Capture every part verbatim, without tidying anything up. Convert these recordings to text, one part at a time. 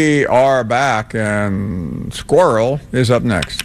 We are back, and Squirrel is up next.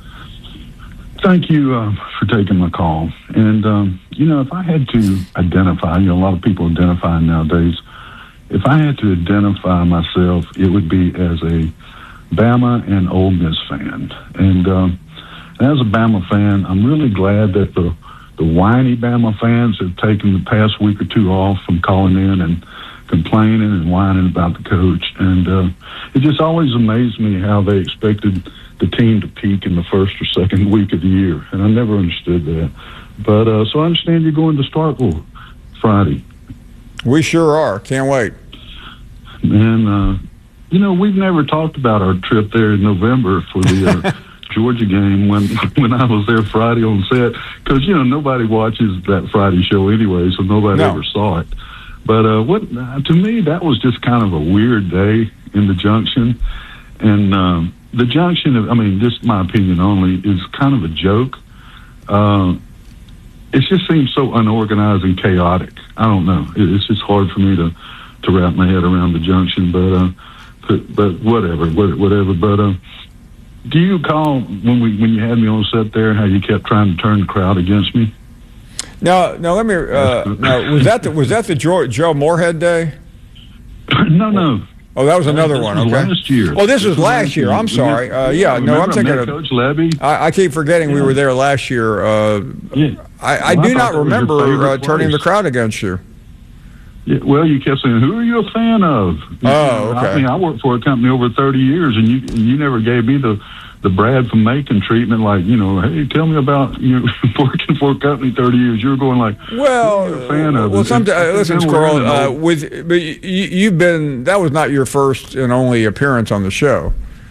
Thank you uh, for taking my call. And, um, you know, if I had to identify, you know, a lot of people identify nowadays. If I had to identify myself, it would be as a Bama and Ole Miss fan. And um, as a Bama fan, I'm really glad that the, the whiny Bama fans have taken the past week or two off from calling in and complaining and whining about the coach. And uh, it just always amazed me how they expected the team to peak in the first or second week of the year. And I never understood that. But uh, so I understand you're going to Starkville Friday. We sure are. Can't wait. And, uh, you know, we've never talked about our trip there in November for the uh, Georgia game when when I was there Friday on set. Because, you know, nobody watches that Friday show anyway, so nobody no. ever saw it. But uh, what uh, to me, that was just kind of a weird day in the Junction. And um, the Junction, I mean, just my opinion only, is kind of a joke. Uh, it just seems so unorganized and chaotic. I don't know. It, it's just hard for me to, to wrap my head around the Junction. But uh, but, but whatever, whatever. But uh, do you recall when we when you had me on set there, how you kept trying to turn the crowd against me? Now, now let me. Uh, now, was that the was that the Joe, Joe Moorhead day? No, no. Oh, that was another this one. Was okay. Last year. Oh, this, this was last year. year. I'm sorry. Uh, yeah, no, I'm thinking of Coach Levy. I, I keep forgetting yeah. we were there last year. Uh, yeah. I, I well, do I not remember uh, turning the crowd against you. Yeah, well, you kept saying, "Who are you a fan of?" You oh, know, okay. I mean, I worked for a company over thirty years, and you and you never gave me the. the Brad from Macon treatment, like, you know, hey, tell me about you know, working for a company thirty years. You were going like, well, a fan of well, it. Some, uh, listen, Squirrel, uh, with but you, you've been that was not your first and only appearance on the show.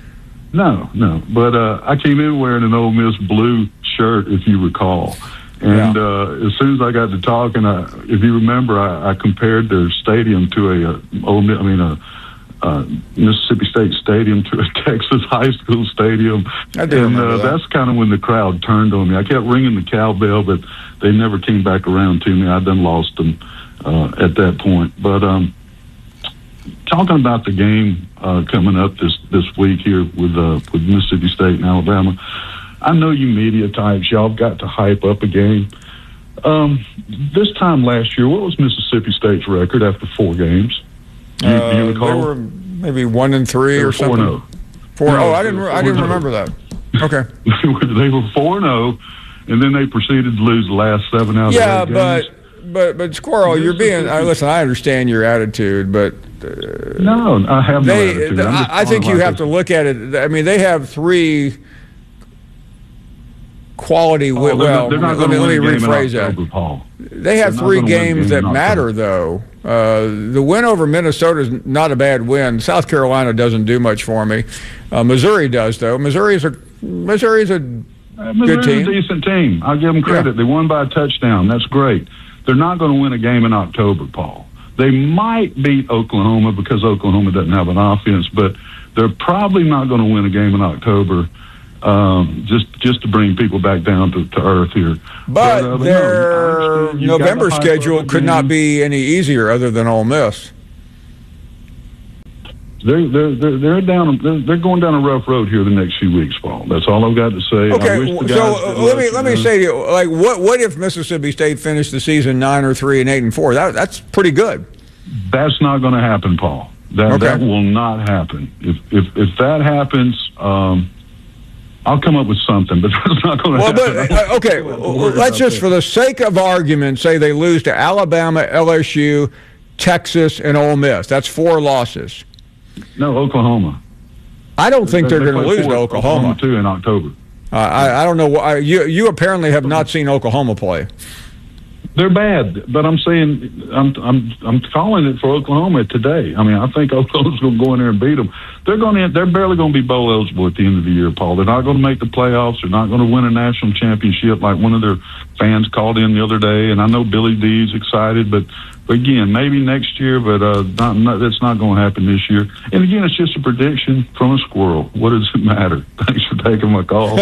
No, no, but uh, I came in wearing an Ole Miss blue shirt, if you recall, and yeah. uh, as soon as I got to talking, I, if you remember, I, I compared their stadium to a, a Ole Miss, I mean a. Uh, Mississippi State Stadium to a Texas high school stadium. I do and uh, that. that's kind of when the crowd turned on me. I kept ringing the cowbell, but they never came back around to me. I done lost them uh, at that point. But um, talking about the game uh, coming up this, this week here with uh, with Mississippi State and Alabama, I know you media types, y'all have got to hype up a game. Um, this time last year, what was Mississippi State's record after four games? Do you, uh, do you recall? They were maybe one and three or something. Four and oh. Four. No, oh, I didn't. I didn't remember that. Okay. They were four and zero, and then they proceeded to lose the last seven out of yeah, eight but games. but but Squirrel, you're being. I, listen, I understand your attitude, but uh, no, I have they, no attitude. I, I think you have to look at it. I mean, they have three quality. Oh, they're well, not, they're not let me, let me rephrase October, that. Paul. They have three games that matter, though. Uh, the win over Minnesota is not a bad win. South Carolina doesn't do much for me. Uh, Missouri does, though. Missouri's a Missouri's a uh, good team. a decent team. I'll give them credit. Yeah. They won by a touchdown. That's great. They're not going to win a game in October, Paul. They might beat Oklahoma because Oklahoma doesn't have an offense, but they're probably not going to win a game in October. Um, just just to bring people back down to, to earth here. But, but, uh, but their no, November schedule could not be any easier other than Ole Miss. They're they're they're, they're down. They're, they're going down a rough road here the next few weeks, Paul. That's all I've got to say. Okay, so uh, let me let me say to you, like, what what if Mississippi State finished the season nine or three and eight and four? That that's pretty good. That's not going to happen, Paul. That okay. that will not happen. If if if that happens. Um, I'll come up with something, but that's not going to well, happen. But, uh, okay, let's just, that. for the sake of argument, say they lose to Alabama, L S U, Texas, and Ole Miss. That's four losses. No, Oklahoma. I don't think they, they're they going to lose to Oklahoma. Oklahoma, too, in October. Uh, I, I don't know. I, you, you apparently have not seen Oklahoma play. They're bad, but I'm saying I'm I'm I'm calling it for Oklahoma today. I mean, I think Oklahoma's going to go in there and beat them. They're going to they're barely going to be bowl eligible at the end of the year, Paul. They're not going to make the playoffs. They're not going to win a national championship like one of their fans called in the other day. And I know Billy D's excited, but, but again, maybe next year, but uh, not, not, that's not going to happen this year. And again, it's just a prediction from a squirrel. What does it matter? Thanks for taking my call.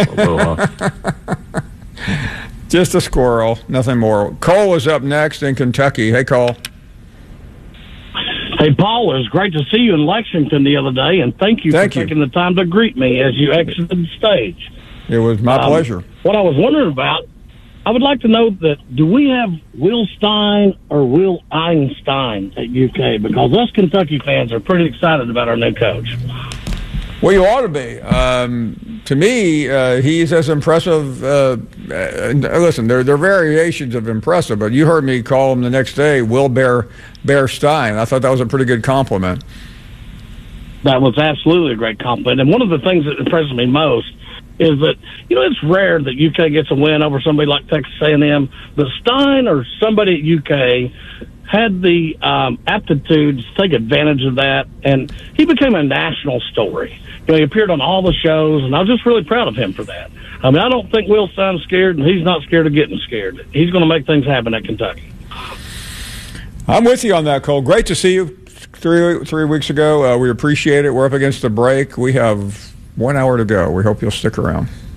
Just a squirrel, nothing more. Cole is up next in Kentucky. Hey, Cole. Hey, Paul, it was great to see you in Lexington the other day, and thank you thank for you. taking the time to greet me as you exited the stage. It was my um, pleasure. What I was wondering about, I would like to know that do we have Will Stein or Will Einstein at U K? Because us Kentucky fans are pretty excited about our new coach. Well, you ought to be. Um, to me, uh, he's as impressive. Uh, uh, listen, there, there are variations of impressive, but you heard me call him the next day Will Bear, Bear Stein. I thought that was a pretty good compliment. That was absolutely a great compliment. And one of the things that impresses me most is that, you know, it's rare that U K gets a win over somebody like Texas A and M. But Stein or somebody at U K had the um, aptitude to take advantage of that, and he became a national story. You know, he appeared on all the shows, and I was just really proud of him for that. I mean, I don't think Will Stein's scared, and he's not scared of getting scared. He's going to make things happen at Kentucky. I'm with you on that, Cole. Great to see you three three weeks ago. Uh, we appreciate it. We're up against the break. We have one hour to go. We hope you'll stick around.